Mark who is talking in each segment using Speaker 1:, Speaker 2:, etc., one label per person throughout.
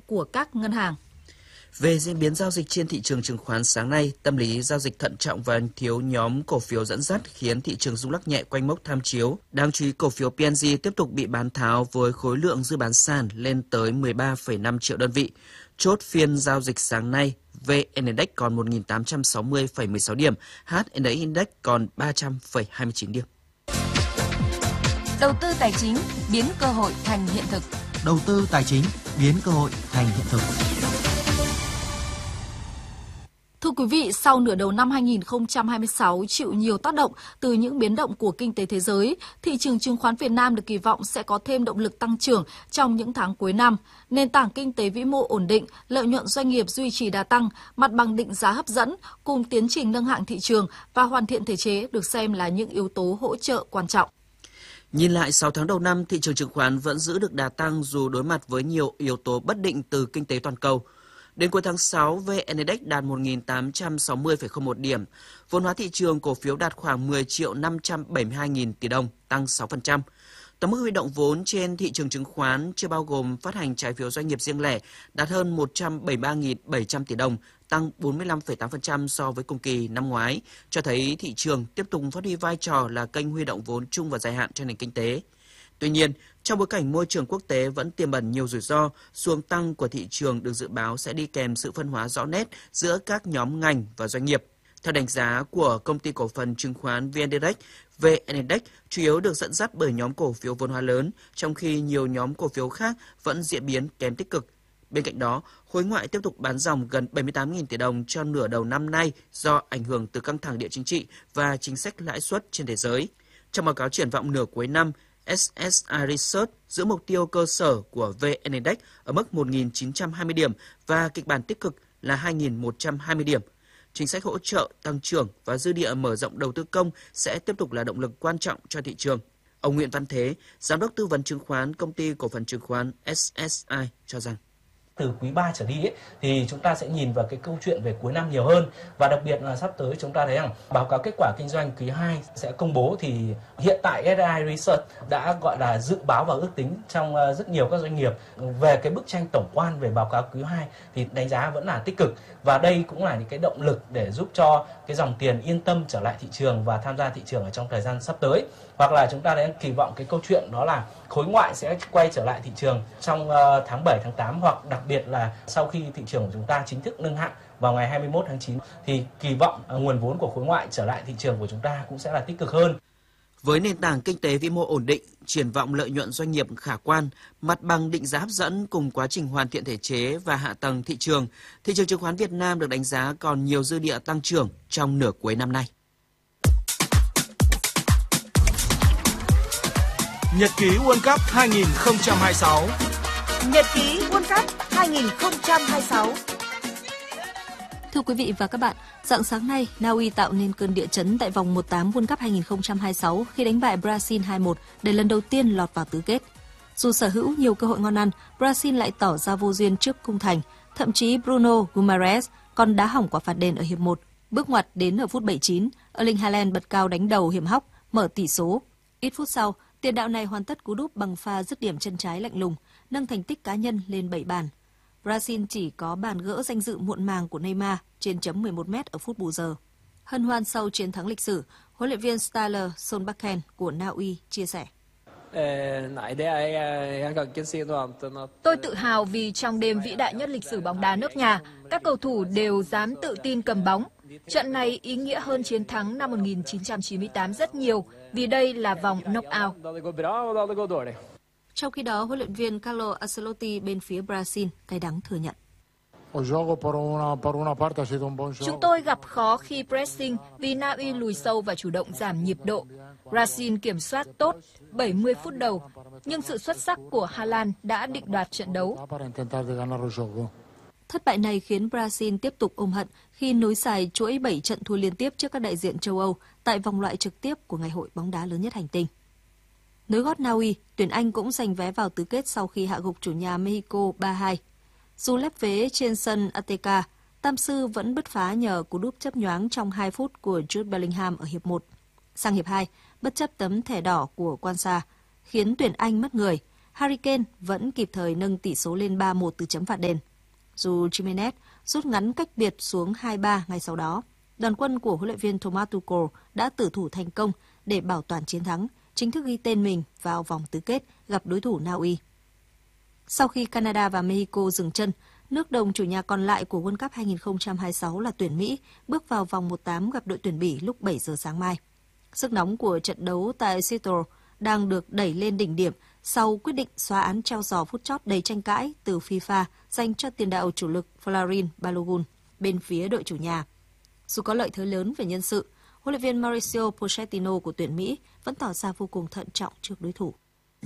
Speaker 1: của các ngân hàng.
Speaker 2: Về diễn biến giao dịch trên thị trường chứng khoán sáng nay, tâm lý giao dịch thận trọng và thiếu nhóm cổ phiếu dẫn dắt khiến thị trường rung lắc nhẹ quanh mốc tham chiếu. Đáng chú ý, cổ phiếu P&G tiếp tục bị bán tháo với khối lượng dư bán sàn lên tới 13,5 triệu đơn vị. Chốt phiên giao dịch sáng nay, VN Index còn 1.860,16 điểm, HNX Index còn 300,29 điểm.
Speaker 1: Đầu tư tài chính biến cơ hội thành hiện thực.
Speaker 3: Đầu tư tài chính biến cơ hội thành hiện thực.
Speaker 1: Thưa quý vị, sau nửa đầu năm 2026 chịu nhiều tác động từ những biến động của kinh tế thế giới, thị trường chứng khoán Việt Nam được kỳ vọng sẽ có thêm động lực tăng trưởng trong những tháng cuối năm. Nền tảng kinh tế vĩ mô ổn định, lợi nhuận doanh nghiệp duy trì đà tăng, mặt bằng định giá hấp dẫn cùng tiến trình nâng hạng thị trường và hoàn thiện thể chế được xem là những yếu tố hỗ trợ quan trọng.
Speaker 2: Nhìn lại 6 tháng đầu năm, thị trường chứng khoán vẫn giữ được đà tăng dù đối mặt với nhiều yếu tố bất định từ kinh tế toàn cầu. Đến cuối tháng 6, VN Index đạt 1.860,01 điểm. Vốn hóa thị trường cổ phiếu đạt khoảng 10.572.000 tỷ đồng, tăng 6%. Tổng mức huy động vốn trên thị trường chứng khoán chưa bao gồm phát hành trái phiếu doanh nghiệp riêng lẻ đạt hơn 173.700 tỷ đồng, tăng 45,8% so với cùng kỳ năm ngoái, cho thấy thị trường tiếp tục phát huy vai trò là kênh huy động vốn chung và dài hạn cho nền kinh tế. Tuy nhiên, trong bối cảnh môi trường quốc tế vẫn tiềm ẩn nhiều rủi ro, xu tăng của thị trường được dự báo sẽ đi kèm sự phân hóa rõ nét giữa các nhóm ngành và doanh nghiệp. Theo đánh giá của công ty cổ phần chứng khoán VN Direct, VN Index chủ yếu được dẫn dắt bởi nhóm cổ phiếu vốn hóa lớn, trong khi nhiều nhóm cổ phiếu khác vẫn diễn biến kém tích cực. Bên cạnh đó, khối ngoại tiếp tục bán dòng gần 78.000 tỷ đồng cho nửa đầu năm nay do ảnh hưởng từ căng thẳng địa chính trị và chính sách lãi suất trên thế giới. Trong báo cáo triển vọng nửa cuối năm, SSI Research giữ mục tiêu cơ sở của VN Index ở mức 1.920 điểm và kịch bản tích cực là 2.120 điểm. Chính sách hỗ trợ, tăng trưởng và dư địa mở rộng đầu tư công sẽ tiếp tục là động lực quan trọng cho thị trường. Ông Nguyễn Văn Thế, Giám đốc tư vấn chứng khoán Công ty Cổ phần Chứng khoán SSI cho rằng
Speaker 4: từ quý 3 trở đi thì chúng ta sẽ nhìn vào cái câu chuyện về cuối năm nhiều hơn, và đặc biệt là sắp tới chúng ta thấy rằng báo cáo kết quả kinh doanh quý 2 sẽ công bố, thì hiện tại SSI Research đã gọi là dự báo và ước tính trong rất nhiều các doanh nghiệp về cái bức tranh tổng quan về báo cáo quý 2 thì đánh giá vẫn là tích cực, và đây cũng là những cái động lực để giúp cho cái dòng tiền yên tâm trở lại thị trường và tham gia thị trường ở trong thời gian sắp tới. Hoặc là chúng ta đang kỳ vọng cái câu chuyện đó là khối ngoại sẽ quay trở lại thị trường trong tháng 7, tháng 8, hoặc đặc biệt là sau khi thị trường của chúng ta chính thức nâng hạng vào ngày 21 tháng 9 thì kỳ vọng nguồn vốn của khối ngoại trở lại thị trường của chúng ta cũng sẽ là tích cực hơn.
Speaker 2: Với nền tảng kinh tế vĩ mô ổn định, triển vọng lợi nhuận doanh nghiệp khả quan, mặt bằng định giá hấp dẫn cùng quá trình hoàn thiện thể chế và hạ tầng thị trường chứng khoán Việt Nam được đánh giá còn nhiều dư địa tăng trưởng trong nửa cuối năm nay.
Speaker 5: Nhật ký World Cup 2026.
Speaker 6: Nhật ký World Cup 2026.
Speaker 1: Thưa quý vị và các bạn, rạng sáng nay, Na Uy tạo nên cơn địa chấn tại vòng 1/8 World Cup 2026 khi đánh bại Brazil 2-1 để lần đầu tiên lọt vào tứ kết. Dù sở hữu nhiều cơ hội ngon ăn, Brazil lại tỏ ra vô duyên trước khung thành. Thậm chí Bruno Guimaraes còn đá hỏng quả phạt đền ở hiệp 1. Bước ngoặt đến ở phút 79, Erling Haaland bật cao đánh đầu hiểm hóc, mở tỷ số. Ít phút sau, tiền đạo này hoàn tất cú đúp bằng pha dứt điểm chân trái lạnh lùng, nâng thành tích cá nhân lên 7 bàn. Brazil chỉ có bàn gỡ danh dự muộn màng của Neymar trên chấm 11 m ở phút bù giờ. Hân hoan sau chiến thắng lịch sử, huấn luyện viên Ståle Solbakken của Na Uy chia sẻ.
Speaker 7: Tôi tự hào vì trong đêm vĩ đại nhất lịch sử bóng đá nước nhà, các cầu thủ đều dám tự tin cầm bóng. Trận này ý nghĩa hơn chiến thắng năm 1998 rất nhiều vì đây là vòng knock-out.
Speaker 1: Trong khi đó, huấn luyện viên Carlo Ancelotti bên phía Brazil cay đắng thừa nhận.
Speaker 7: Chúng tôi gặp khó khi pressing vì Na Uy lùi sâu và chủ động giảm nhịp độ. Brazil kiểm soát tốt 70 phút đầu, nhưng sự xuất sắc của Haaland đã định đoạt trận đấu.
Speaker 1: Thất bại này khiến Brazil tiếp tục ôm hận khi nối dài chuỗi 7 trận thua liên tiếp trước các đại diện châu Âu tại vòng loại trực tiếp của ngày hội bóng đá lớn nhất hành tinh. Nối gót Na Uy, tuyển Anh cũng giành vé vào tứ kết sau khi hạ gục chủ nhà Mexico 3-2. Dù lép vế trên sân Azteca, Tam Sư vẫn bứt phá nhờ cú đúp chớp nhoáng trong 2 phút của Jude Bellingham ở hiệp 1. Sang hiệp 2, bất chấp tấm thẻ đỏ của Quansah, khiến tuyển Anh mất người. Hurricane vẫn kịp thời nâng tỷ số lên 3-1 từ chấm phạt đền. Dù Jimenez rút ngắn cách biệt xuống 2-3 ngay sau đó, đoàn quân của huấn luyện viên Thomas Tuchel đã tử thủ thành công để bảo toàn chiến thắng, chính thức ghi tên mình vào vòng tứ kết gặp đối thủ Na Uy. Sau khi Canada và Mexico dừng chân, nước đồng chủ nhà còn lại của World Cup 2026 là tuyển Mỹ bước vào vòng 1/8 gặp đội tuyển Bỉ lúc 7 giờ sáng mai. Sức nóng của trận đấu tại Seattle đang được đẩy lên đỉnh điểm sau quyết định xóa án treo giò phút chót đầy tranh cãi từ FIFA dành cho tiền đạo chủ lực Florin Balogun bên phía đội chủ nhà. Dù có lợi thế lớn về nhân sự, huấn luyện viên Mauricio Pochettino của tuyển Mỹ vẫn tỏ ra vô cùng thận trọng trước đối thủ.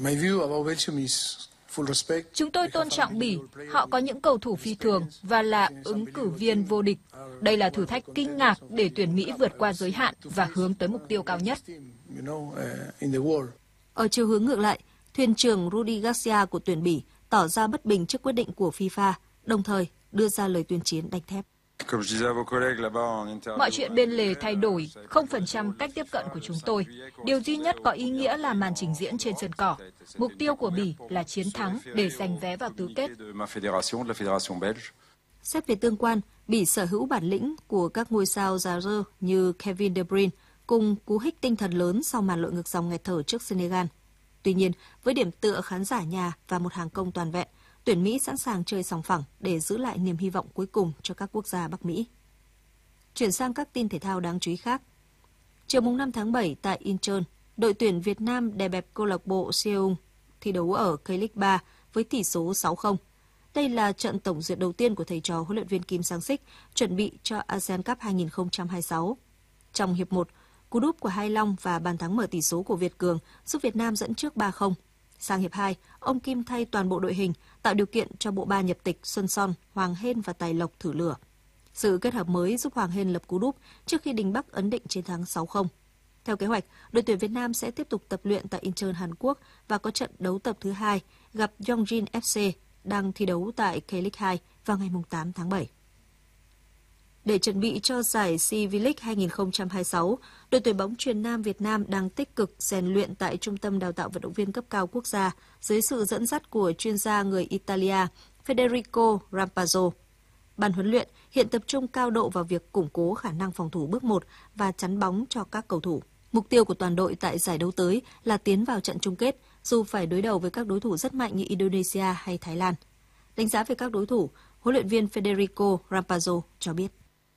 Speaker 7: Chúng tôi tôn trọng Bỉ, họ có những cầu thủ phi thường và là ứng cử viên vô địch. Đây là thử thách kinh ngạc để tuyển Mỹ vượt qua giới hạn và hướng tới mục tiêu cao nhất.
Speaker 1: Ở chiều hướng ngược lại, thuyền trưởng Rudy Garcia của tuyển Bỉ tỏ ra bất bình trước quyết định của FIFA, đồng thời đưa ra lời tuyên chiến đanh thép.
Speaker 7: Mọi chuyện bên lề thay đổi, 0% cách tiếp cận của chúng tôi. Điều duy nhất có ý nghĩa là màn trình diễn trên sân cỏ. Mục tiêu của Bỉ là chiến thắng để giành vé vào tứ kết.
Speaker 1: Xét về tương quan, Bỉ sở hữu bản lĩnh của các ngôi sao già rơ như Kevin De Bruyne cùng cú hích tinh thần lớn sau màn lội ngược dòng nghẹt thở trước Senegal. Tuy nhiên, với điểm tựa khán giả nhà và một hàng công toàn vẹn, tuyển Mỹ sẵn sàng chơi sòng phẳng để giữ lại niềm hy vọng cuối cùng cho các quốc gia Bắc Mỹ. Chuyển sang các tin thể thao đáng chú ý khác. Chiều 5 tháng 7 tại Incheon, đội tuyển Việt Nam đè bẹp câu lạc bộ Seoul thi đấu ở K-League 3 với tỷ số 6-0. Đây là trận tổng duyệt đầu tiên của thầy trò huấn luyện viên Kim Sang-sik chuẩn bị cho ASEAN Cup 2026. Trong hiệp 1, cú đúp của Hai Long và bàn thắng mở tỷ số của Việt Cường giúp Việt Nam dẫn trước 3-0. Sang hiệp 2, ông Kim thay toàn bộ đội hình, tạo điều kiện cho bộ ba nhập tịch Xuân Son, Hoàng Hên và Tài Lộc thử lửa. Sự kết hợp mới giúp Hoàng Hên lập cú đúp trước khi Đình Bắc ấn định chiến thắng 6-0. Theo kế hoạch, đội tuyển Việt Nam sẽ tiếp tục tập luyện tại Incheon, Hàn Quốc và có trận đấu tập thứ 2 gặp Yongjin FC đang thi đấu tại K-League 2 vào ngày 8 tháng 7. Để chuẩn bị cho giải SEA V-League 2026, đội tuyển bóng chuyền nam Việt Nam đang tích cực rèn luyện tại Trung tâm Đào tạo Vận động viên cấp cao quốc gia dưới sự dẫn dắt của chuyên gia người Italia Federico Rampazzo. Ban huấn luyện hiện tập trung cao độ vào việc củng cố khả năng phòng thủ bước 1 và chắn bóng cho các cầu thủ. Mục tiêu của toàn đội tại giải đấu tới là tiến vào trận chung kết, dù phải đối đầu với các đối thủ rất mạnh như Indonesia hay Thái Lan. Đánh giá về các đối thủ, huấn luyện viên Federico Rampazzo cho biết.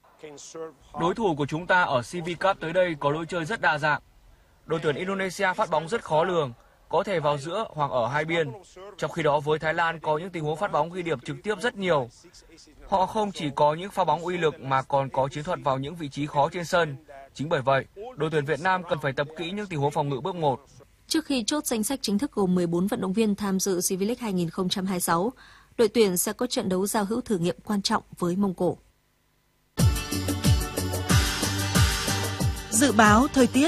Speaker 8: Đối thủ của chúng ta ở CV Cup tới đây có lối chơi rất đa dạng. Đội tuyển Indonesia phát bóng rất khó lường, có thể vào giữa hoặc ở hai biên. Trong khi đó với Thái Lan có những tình huống phát bóng ghi điểm trực tiếp rất nhiều. Họ không chỉ có những pha bóng uy lực mà còn có chiến thuật vào những vị trí khó trên sân. Chính bởi vậy, đội tuyển Việt Nam cần phải tập kỹ những tình huống phòng ngự bước 1.
Speaker 1: Trước khi chốt danh sách chính thức gồm 14 vận động viên tham dự SEA V-League 2026, đội tuyển sẽ có trận đấu giao hữu thử nghiệm quan trọng với Mông Cổ.
Speaker 6: Dự báo thời tiết.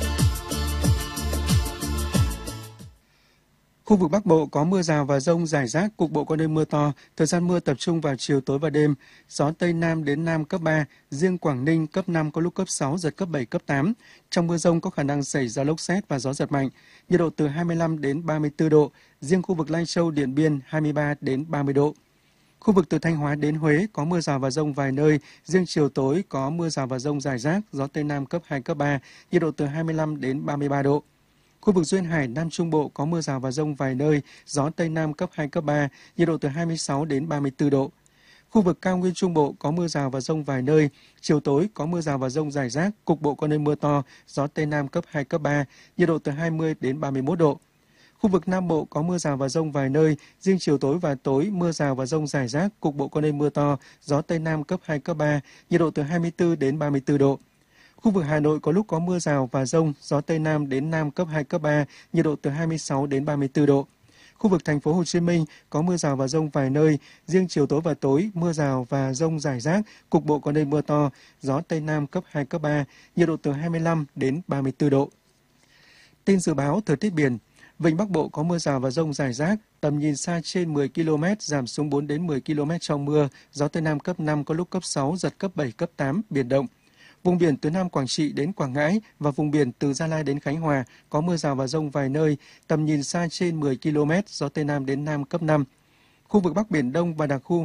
Speaker 9: Khu vực Bắc Bộ có mưa rào và dông rải rác, cục bộ có nơi mưa to, thời gian mưa tập trung vào chiều tối và đêm, gió Tây Nam đến Nam cấp 3, riêng Quảng Ninh cấp 5 có lúc cấp 6, giật cấp 7, cấp 8. Trong mưa dông có khả năng xảy ra lốc sét và gió giật mạnh, nhiệt độ từ 25 đến 34 độ, riêng khu vực Lai Châu, Điện Biên 23 đến 30 độ. Khu vực từ Thanh Hóa đến Huế có mưa rào và dông vài nơi, riêng chiều tối có mưa rào và dông rải rác, gió Tây Nam cấp 2, cấp 3, nhiệt độ từ 25 đến 33 độ. Khu vực Duyên Hải, Nam Trung Bộ có mưa rào và dông vài nơi, gió Tây Nam cấp 2, cấp 3, nhiệt độ từ 26 đến 34 độ. Khu vực Cao Nguyên Trung Bộ có mưa rào và dông vài nơi, chiều tối có mưa rào và dông rải rác, cục bộ có nơi mưa to, gió Tây Nam cấp 2, cấp 3, nhiệt độ từ 20 đến 31 độ. Khu vực Nam Bộ có mưa rào và dông vài nơi, riêng chiều tối và tối mưa rào và dông rải rác, cục bộ có nơi mưa to, gió Tây Nam cấp 2, cấp 3, nhiệt độ từ 24 đến 34 độ. Khu vực Hà Nội có lúc có mưa rào và dông, gió Tây Nam đến Nam cấp 2, cấp 3, nhiệt độ từ 26 đến 34 độ. Khu vực thành phố Hồ Chí Minh có mưa rào và dông vài nơi, riêng chiều tối và tối mưa rào và dông rải rác, cục bộ có nơi mưa to, gió Tây Nam cấp 2, cấp 3, nhiệt độ từ 25 đến 34 độ. Tin dự báo thời tiết biển. Vịnh Bắc Bộ có mưa rào và dông rải rác, tầm nhìn xa trên 10 km, giảm xuống 4 đến 10 km trong mưa, gió Tây Nam cấp 5 có lúc cấp 6, giật cấp 7, cấp 8, biển động. Vùng biển từ Nam Quảng Trị đến Quảng Ngãi và vùng biển từ Gia Lai đến Khánh Hòa có mưa rào và dông vài nơi, tầm nhìn xa trên 10 km, gió Tây Nam đến Nam cấp 5. Khu vực Bắc Biển Đông và đặc khu